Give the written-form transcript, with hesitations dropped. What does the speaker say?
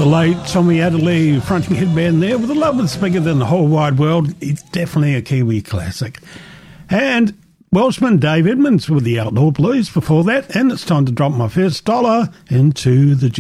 The late Tommy Adderley fronting headband there with a love that's bigger than the whole wide world. It's definitely a Kiwi classic. And Welshman Dave Edmonds with the Outlaw Blues before that. And it's time to drop my first dollar into the